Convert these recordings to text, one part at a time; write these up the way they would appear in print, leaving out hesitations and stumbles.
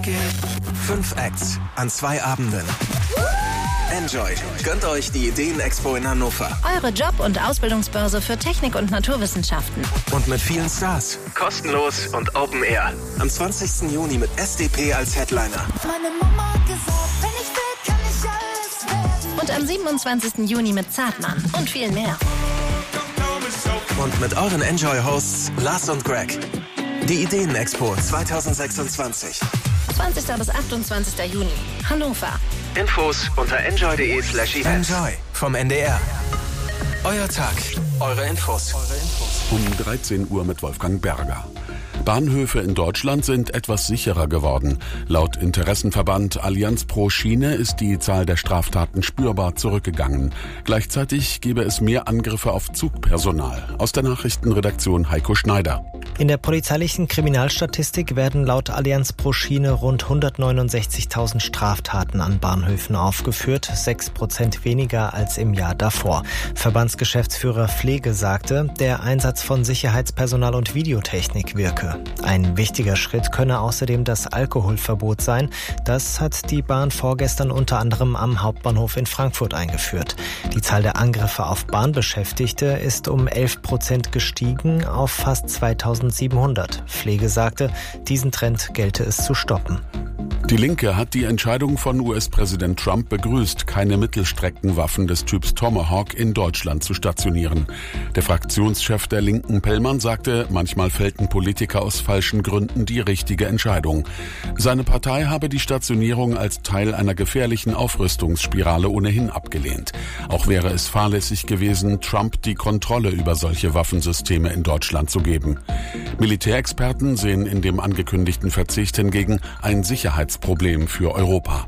5 Acts an 2 Abenden. Enjoy. Gönnt euch die Ideen-Expo in Hannover. Eure Job- und Ausbildungsbörse für Technik und Naturwissenschaften. Und mit vielen Stars. Kostenlos und Open Air. Am 20. Juni mit SDP als Headliner. Meine Mama hat gesagt, wenn ich will, kann ich alles werden. Und am 27. Juni mit Zartmann und viel mehr. Und mit euren Enjoy-Hosts Lars und Greg. Die Ideen-Expo 2026. 20. bis 28. Juni. Hannover. Infos unter enjoy.de/events. Enjoy vom NDR. Euer Tag, eure Infos. Um 13 Uhr mit Wolfgang Berger. Bahnhöfe in Deutschland sind etwas sicherer geworden. Laut Interessenverband Allianz pro Schiene ist die Zahl der Straftaten spürbar zurückgegangen. Gleichzeitig gebe es mehr Angriffe auf Zugpersonal. Aus der Nachrichtenredaktion Heiko Schneider. In der polizeilichen Kriminalstatistik werden laut Allianz pro Schiene rund 169.000 Straftaten an Bahnhöfen aufgeführt, 6% weniger als im Jahr davor. Verbandsgeschäftsführer Pflege sagte, der Einsatz von Sicherheitspersonal und Videotechnik wirke. Ein wichtiger Schritt könne außerdem das Alkoholverbot sein. Das hat die Bahn vorgestern unter anderem am Hauptbahnhof in Frankfurt eingeführt. Die Zahl der Angriffe auf Bahnbeschäftigte ist um 11% gestiegen auf fast 2.700. Pflege sagte, diesen Trend gelte es zu stoppen. Die Linke hat die Entscheidung von US-Präsident Trump begrüßt, keine Mittelstreckenwaffen des Typs Tomahawk in Deutschland zu stationieren. Der Fraktionschef der Linken, Pellmann, sagte, manchmal fällten Politiker aus falschen Gründen die richtige Entscheidung. Seine Partei habe die Stationierung als Teil einer gefährlichen Aufrüstungsspirale ohnehin abgelehnt. Auch wäre es fahrlässig gewesen, Trump die Kontrolle über solche Waffensysteme in Deutschland zu geben. Militärexperten sehen in dem angekündigten Verzicht hingegen ein Sicherheitsproblem für Europa.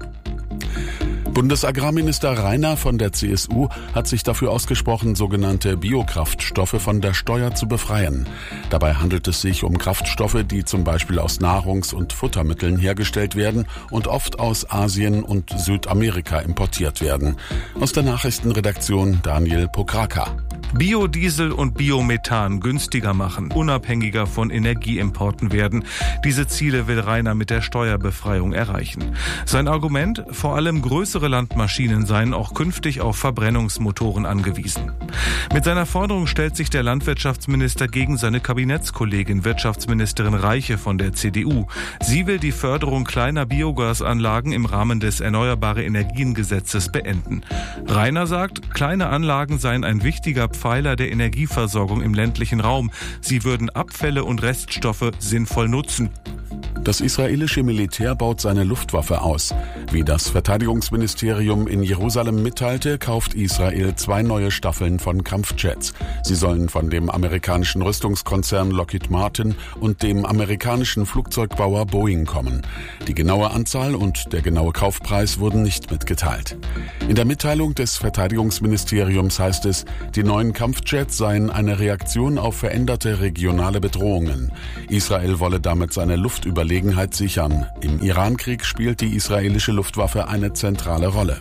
Bundesagrarminister Rainer von der CSU hat sich dafür ausgesprochen, sogenannte Biokraftstoffe von der Steuer zu befreien. Dabei handelt es sich um Kraftstoffe, die zum Beispiel aus Nahrungs- und Futtermitteln hergestellt werden und oft aus Asien und Südamerika importiert werden. Aus der Nachrichtenredaktion Daniel Pokraka. Biodiesel und Biomethan günstiger machen, unabhängiger von Energieimporten werden. Diese Ziele will Rainer mit der Steuerbefreiung erreichen. Sein Argument, vor allem größere Landmaschinen seien auch künftig auf Verbrennungsmotoren angewiesen. Mit seiner Forderung stellt sich der Landwirtschaftsminister gegen seine Kabinettskollegin Wirtschaftsministerin Reiche von der CDU. Sie will die Förderung kleiner Biogasanlagen im Rahmen des Erneuerbare-Energien-Gesetzes beenden. Rainer sagt, kleine Anlagen seien ein wichtiger Pfeiler der Energieversorgung im ländlichen Raum. Sie würden Abfälle und Reststoffe sinnvoll nutzen. Das israelische Militär baut seine Luftwaffe aus. Wie das Verteidigungsministerium in Jerusalem mitteilte, kauft Israel 2 neue Staffeln von Kampfjets. Sie sollen von dem amerikanischen Rüstungskonzern Lockheed Martin und dem amerikanischen Flugzeugbauer Boeing kommen. Die genaue Anzahl und der genaue Kaufpreis wurden nicht mitgeteilt. In der Mitteilung des Verteidigungsministeriums heißt es, die neuen Kampfjets seien eine Reaktion auf veränderte regionale Bedrohungen. Israel wolle damit seine Luftüberlegenheit sichern. Im Irankrieg spielt die israelische Luftwaffe eine zentrale Rolle.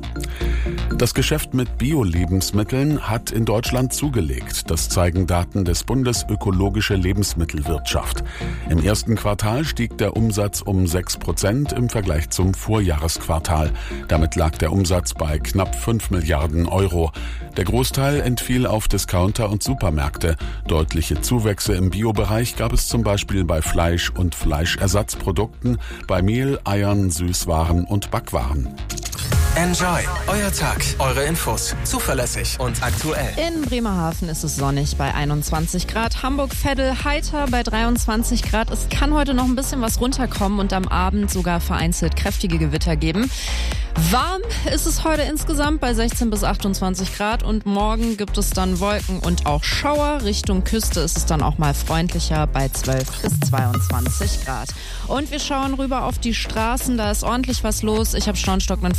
Das Geschäft mit Bio-Lebensmitteln hat in Deutschland zugelegt. Das zeigen Daten des Bundes Ökologische Lebensmittelwirtschaft. Im ersten Quartal stieg der Umsatz um 6% im Vergleich zum Vorjahresquartal. Damit lag der Umsatz bei knapp 5 Milliarden Euro. Der Großteil entfiel auf Discounter und Supermärkte. Deutliche Zuwächse im Biobereich gab es zum Beispiel bei Fleisch und Fleischersatzprodukten, bei Mehl, Eiern, Süßwaren und Backwaren. Enjoy. Euer Tag, eure Infos. Zuverlässig und aktuell. In Bremerhaven ist es sonnig bei 21 Grad. Hamburg-Veddel heiter bei 23 Grad. Es kann heute noch ein bisschen was runterkommen und am Abend sogar vereinzelt kräftige Gewitter geben. Warm ist es heute insgesamt bei 16 bis 28 Grad und morgen gibt es dann Wolken und auch Schauer. Richtung Küste ist es dann auch mal freundlicher bei 12 bis 22 Grad. Und wir schauen rüber auf die Straßen, da ist ordentlich was los. Ich habe staunstockenden Verkehr ab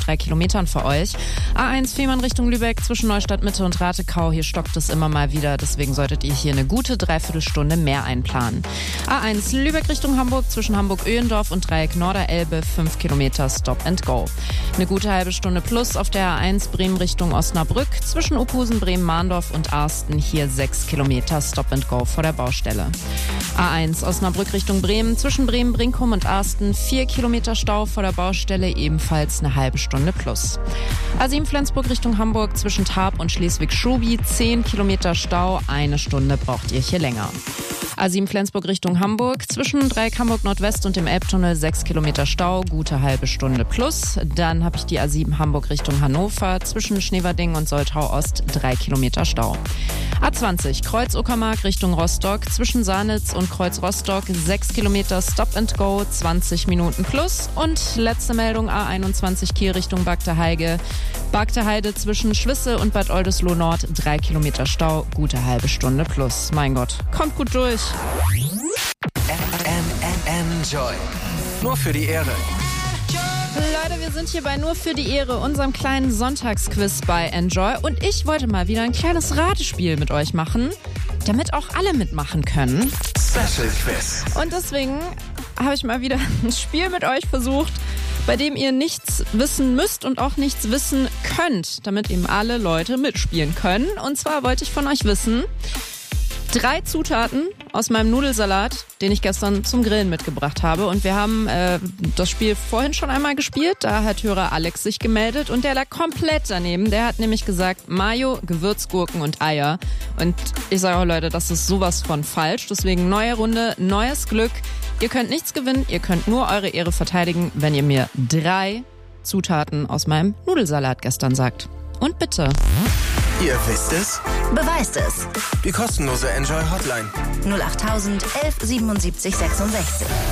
3 Kilometern für euch. A1 Fehmarn Richtung Lübeck zwischen Neustadt Mitte und Ratekau. Hier stockt es immer mal wieder, deswegen solltet ihr hier eine gute Dreiviertelstunde mehr einplanen. A1 Lübeck Richtung Hamburg zwischen Hamburg-Öhendorf und Dreieck Norderelbe 5 Kilometer Stop and Go. Eine gute halbe Stunde plus auf der A1 Bremen Richtung Osnabrück zwischen Opusen, Bremen-Mahndorf und Arsten. Hier 6 Kilometer Stop and Go vor der Baustelle. A1 Osnabrück Richtung Bremen zwischen Bremen-Brinkum und Arsten 4 Kilometer Stau vor der Baustelle, ebenfalls eine halbe Stunde plus. A7 Flensburg Richtung Hamburg zwischen Tarp und Schleswig-Schobi 10 Kilometer Stau, eine Stunde braucht ihr hier länger. A7 Flensburg Richtung Hamburg zwischen Dreieck Hamburg Nordwest und dem Elbtunnel 6 Kilometer Stau, gute halbe Stunde plus. Dann habe ich die A7 Hamburg Richtung Hannover zwischen Schneverding und Soltau Ost 3 Kilometer Stau. A20 Kreuz Uckermark Richtung Rostock zwischen Sanitz und Kreuz Rostock 6 Kilometer Stop and Go 20 Minuten plus. Und letzte Meldung A21 Kiel Richtung Bagde-Heide zwischen Schwisse und Bad Oldesloe Nord 3 Kilometer Stau, gute halbe Stunde plus. Mein Gott, kommt gut durch. Enjoy. Nur für die Ehre. Leute, wir sind hier bei Nur für die Ehre, unserem kleinen Sonntagsquiz bei Enjoy. Und ich wollte mal wieder ein kleines Ratespiel mit euch machen, damit auch alle mitmachen können. Special Quiz. Und deswegen habe ich mal wieder ein Spiel mit euch versucht, bei dem ihr nichts wissen müsst und auch nichts wissen könnt, damit eben alle Leute mitspielen können. Und zwar wollte ich von euch wissen, 3 Zutaten aus meinem Nudelsalat, den ich gestern zum Grillen mitgebracht habe. Und wir haben das Spiel vorhin schon einmal gespielt. Da hat Hörer Alex sich gemeldet und der lag komplett daneben. Der hat nämlich gesagt Mayo, Gewürzgurken und Eier. Und ich sage auch, Leute, das ist sowas von falsch. Deswegen neue Runde, neues Glück. Ihr könnt nichts gewinnen, ihr könnt nur eure Ehre verteidigen, wenn ihr mir 3 Zutaten aus meinem Nudelsalat gestern sagt. Und bitte. Ihr wisst es? Beweist es. Die kostenlose Enjoy Hotline. 08000 11 77 66.